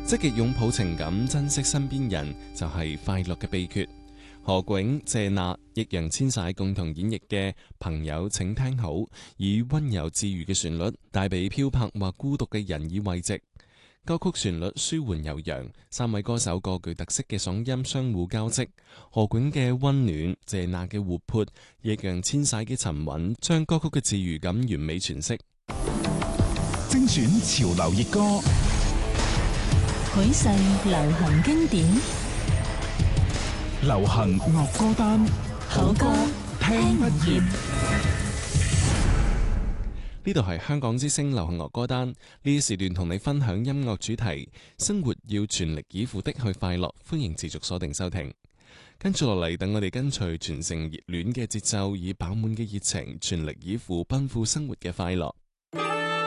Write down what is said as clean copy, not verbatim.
積極擁抱情感，珍惜身邊人，就係快樂嘅秘訣。何炅、謝娜、易烊千璽共同演繹嘅《朋友請聽好》，以溫柔治愈嘅旋律，帶俾漂泊或孤獨嘅人以慰藉。歌曲旋律舒緩悠揚，三位歌手各具特色嘅嗓音相互交織。何炅嘅溫暖，謝娜嘅活潑，易烊千璽嘅沉穩，將歌曲嘅治愈感完美詮釋。 精選潮流熱歌， 許世流行經典， 流行樂歌單， 好歌聽不厭。 呢度係香港之聲流行樂歌單，呢啲時段同你分享音樂主題，生活要全力以赴的去快樂，歡迎持續鎖定收聽。跟住落嚟，等我哋跟隨全城熱戀嘅節奏，以飽滿嘅熱情，全力以赴奔赴生活嘅快樂。